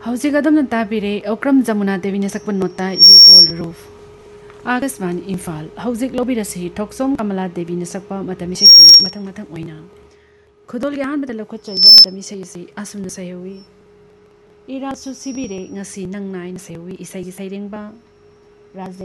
हौजिक अदम ताबीरे ओक्रम जमुना देवी ने सकपन नोता you gold roof Akashvani Imphal हौजिक लोबिरसी थोक्सोम कमला देवी ने सकपा मतमिसे मथंग मथंग ओइना खुदोल यान बदल लखोचोइबो मतमिसे इसी असुन सयवी इरासु सिबिरे ngasi nang nai na sewi isai gisai ringba Rajesh